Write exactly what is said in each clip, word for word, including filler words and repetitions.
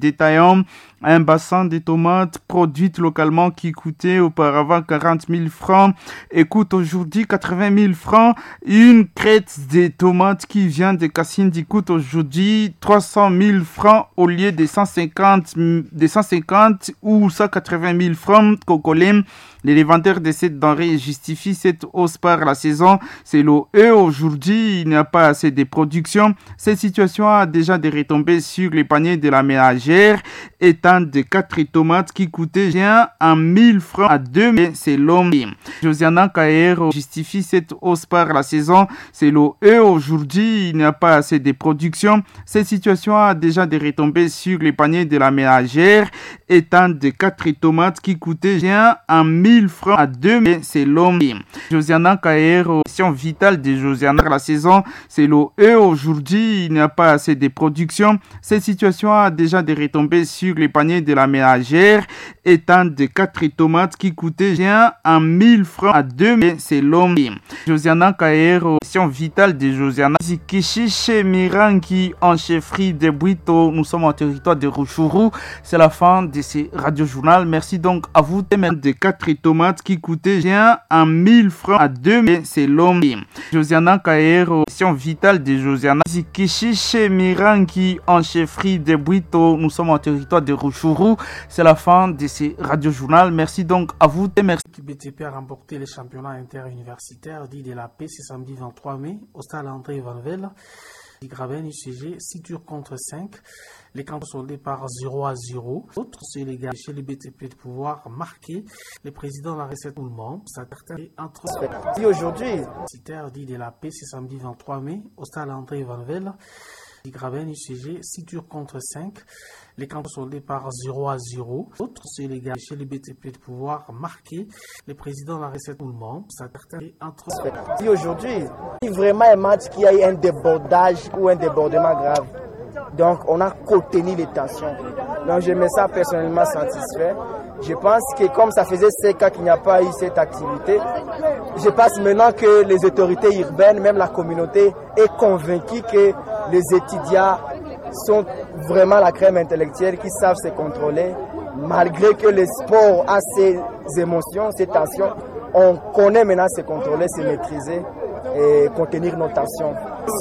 détaillants. Un bassin de tomates produites localement qui coûtait auparavant quarante mille francs et coûte aujourd'hui quatre-vingt mille francs. Une crête de tomates qui vient de Kassindi coûte aujourd'hui trois cent mille francs au lieu de cent cinquante, de cent cinquante ou cent quatre-vingt mille francs Cocolim. Les vendeurs de cette denrée justifient cette hausse par la saison. Selon eux, aujourd'hui, il n'y a pas assez de production. Cette situation a déjà des retombées sur les paniers de la ménagère, étant de quatre tomates qui coûtaient bien à mille francs à deux mille selon Josiana Kaero justifie cette hausse par la saison. Selon eux, aujourd'hui, il n'y a pas assez de production. Cette situation a déjà des retombées sur les paniers de la ménagère, étant de quatre tomates qui coûtaient bien à mille francs à deux mille selon Josiana Kaero. Question vitale de Josiana la saison. Selon eux, aujourd'hui, il n'y a pas assez de production. Cette situation a déjà des retombées sur les paniers de la ménagère, étant de quatre tomates qui coûtaient bien à mille francs à deux mille selon Josiana Kaero. Question vitale de Josiana. Kishiche Mirangi en chefferie de Buito. Nous sommes en territoire de Rutshuru. C'est la fin de ce radio-journal. Merci donc à vous de quatre tomates qui coûtaient bien à mille francs à deux mille selon Josiana Kaero. Question vitale de Josiana. Kishiche Mirangi en chefferie de Buito. Nous sommes en territoire de Rutshuru. C'est la fin de ce radio-journal. Merci donc à vous. Merci. B T P a remporté le championnat interuniversitaire dit de la paix ce samedi vingt-trois mai au stade André Vanvel. Graben U C G six tours contre cinq. Les camps sont soldés par zéro à zéro. Autre, c'est les gars chez les B T P de pouvoir marquer. Le président de la recette tout le monde. Ça entre et aujourd'hui, citer dit de la paix ce samedi vingt-trois mai au stade André Vanvel. Graben U C G six tours contre cinq. Les camps sont soldés par zéro à zéro. Autre, c'est les gars chez les B T P de pouvoir marquer. Le président de la recette tout le monde. Ça entre et aujourd'hui, vraiment un match qui a eu un débordage ou un débordement grave. Donc, on a contenu les tensions. Donc, je me sens personnellement satisfait. Je pense que comme ça faisait cinq ans qu'il n'y a pas eu cette activité, je pense maintenant que les autorités urbaines, même la communauté, est convaincue que les étudiants sont vraiment la crème intellectuelle qui savent se contrôler. Malgré que le sport a ses émotions, ses tensions, on connaît maintenant se contrôler, se maîtriser et contenir nos tensions.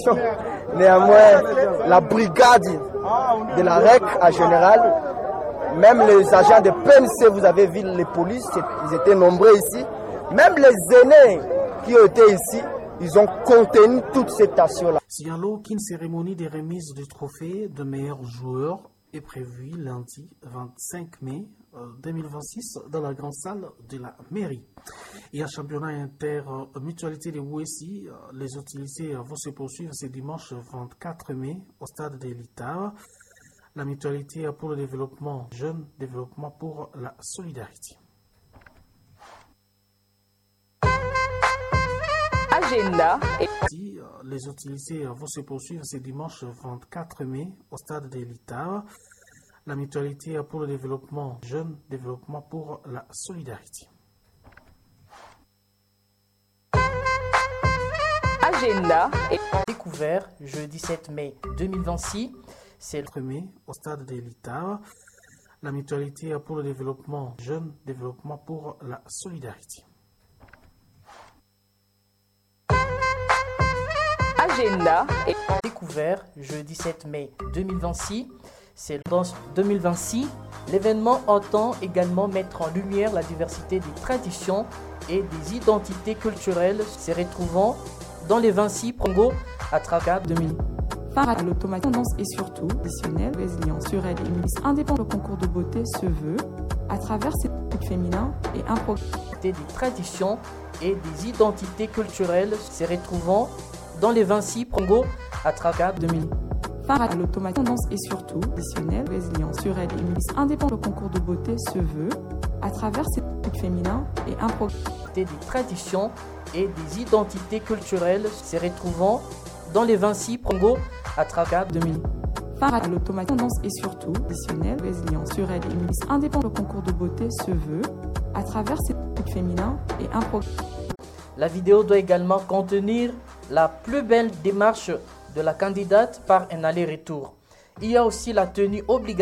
Néanmoins, la brigade de la R E C en général, même les agents de P N C, vous avez vu les polices, ils étaient nombreux ici. Même les aînés qui ont été ici, ils ont contenu toutes ces tensions-là. Signalons qu'une cérémonie de remise de trophées de meilleurs joueurs est prévue lundi vingt-cinq mai deux mille vingt-six dans la grande salle de la mairie. Et un championnat inter-mutualité de Wessi, les hostilités vont se poursuivre ce dimanche vingt-quatre mai au stade de l'Itar. La mutualité pour le développement jeune, développement pour la solidarité. Agenda. Les hostilités vont se poursuivre ce dimanche vingt-quatre mai au stade de l'Itar. La mutualité pour le développement jeune, développement pour la solidarité. Agenda. Découvert jeudi sept mai deux mille vingt-six. C'est le mai au stade de l'Itar. La mutualité pour le développement jeune, développement pour la solidarité. Agenda. Découvert jeudi sept mai deux mille vingt-six. C'est dans deux mille vingt-six. L'événement entend également mettre en lumière la diversité des traditions et des identités culturelles se retrouvant dans les Vinci Prongo à travers deux mille. Phare à l'automatique tendance et surtout additionnelle, résilience sur elle et ministre indépendant. Le concours de beauté se veut à travers ces trucs féminins et un programme des traditions et des identités culturelles se retrouvant dans les Vinci Prongo à travers deux mille. Phare à l'automatique tendance et surtout additionnelle, résilience sur elle et ministre indépendant. Le concours de beauté se veut à travers ces trucs féminins et un programme des traditions et des identités culturelles se retrouvant dans les Vinci Prongo à travers deux mille. Phare à l'automatique tendance et surtout additionnelle, résilience sur elle et ministre indépendant. Le concours de beauté se veut à travers ces trucs féminins et un programme. La vidéo doit également contenir la plus belle démarche de la candidate par un aller-retour. Il y a aussi la tenue obligatoire